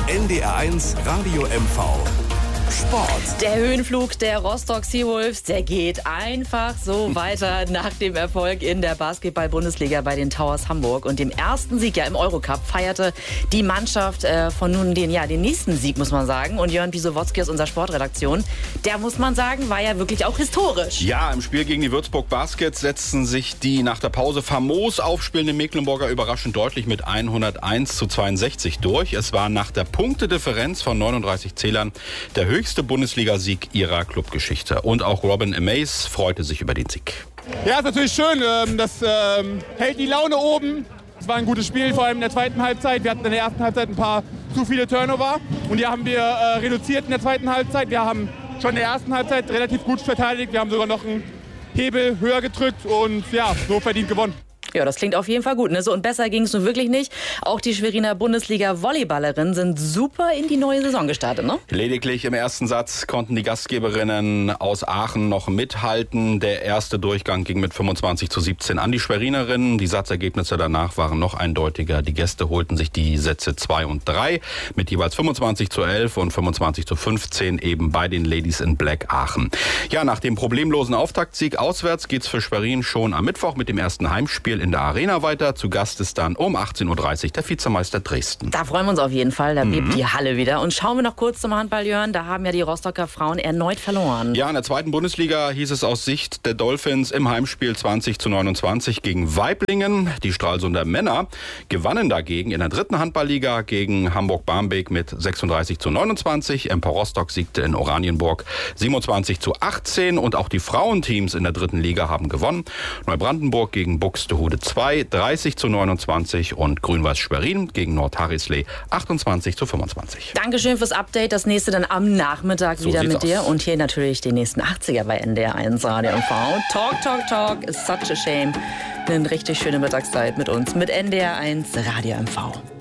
NDR1 Radio MV Sport. Der Höhenflug der Rostock Seawolves, der geht einfach so weiter nach dem Erfolg in der Basketball-Bundesliga bei den Towers Hamburg. Und dem ersten Sieg im Eurocup feierte die Mannschaft von nun den nächsten Sieg, muss man sagen. Und Jörn Pisowotzki aus unserer Sportredaktion, der, muss man sagen, war ja wirklich auch historisch. Ja, im Spiel gegen die Würzburg Baskets setzten sich die nach der Pause famos aufspielenden Mecklenburger überraschend deutlich mit 101:62 durch. Es war nach der Punktedifferenz von 39 Zählern der höchste Bundesligasieg ihrer Clubgeschichte. Und auch Robin Amaze freute sich über den Sieg. Ja, ist natürlich schön. Das hält die Laune oben. Es war ein gutes Spiel, vor allem in der zweiten Halbzeit. Wir hatten in der ersten Halbzeit ein paar zu viele Turnover. Und die haben wir reduziert in der zweiten Halbzeit. Wir haben schon in der ersten Halbzeit relativ gut verteidigt. Wir haben sogar noch einen Hebel höher gedrückt und ja, so verdient gewonnen. Ja, das klingt auf jeden Fall gut. Ne? So, und besser ging es nun wirklich nicht. Auch die Schweriner Bundesliga-Volleyballerinnen sind super in die neue Saison gestartet, ne? Lediglich im ersten Satz konnten die Gastgeberinnen aus Aachen noch mithalten. Der erste Durchgang ging mit 25:17 an die Schwerinerinnen. Die Satzergebnisse danach waren noch eindeutiger. Die Gäste holten sich die Sätze 2 und 3 mit jeweils 25:11 und 25:15 eben bei den Ladies in Black Aachen. Ja, nach dem problemlosen Auftaktsieg auswärts geht's für Schwerin schon am Mittwoch mit dem ersten Heimspiel in der Arena weiter. Zu Gast ist dann um 18:30 Uhr der Vizemeister Dresden. Da freuen wir uns auf jeden Fall. Da bebt die Halle wieder. Und schauen wir noch kurz zum Handball, Jörn. Da haben ja die Rostocker Frauen erneut verloren. Ja, in der zweiten Bundesliga hieß es aus Sicht der Dolphins im Heimspiel 20:29 gegen Waiblingen. Die Stralsunder Männer gewannen dagegen in der dritten Handballliga gegen Hamburg-Barmbek mit 36:29. Empor Rostock siegte in Oranienburg 27:18. Und auch die Frauenteams in der dritten Liga haben gewonnen. Neubrandenburg gegen Buxtehude 2, 30:29 und Grün-Weiß Schwerin gegen Nordharisley 28:25. Dankeschön fürs Update. Das nächste dann am Nachmittag wieder mit dir. Und hier natürlich die nächsten 80er bei NDR1 Radio MV. Talk, talk, talk is such a shame. Eine richtig schöne Mittagszeit mit uns, mit NDR1 Radio MV.